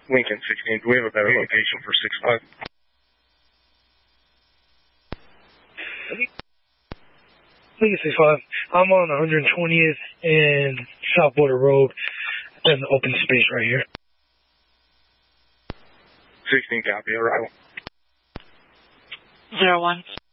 Lincoln 16. Do we have a better location for 6-5? Lincoln 6-5. I'm on 120th and South Border Road. There's an open space right here. 16 copy, arrival. 01.